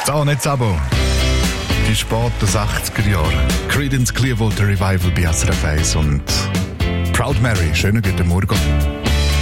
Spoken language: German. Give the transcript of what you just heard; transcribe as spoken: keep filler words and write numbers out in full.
So, nicht Abo. Die späten sechziger Jahre. Creedence Clearwater Revival bei S R F eins und Proud Mary. Schönen guten Morgen.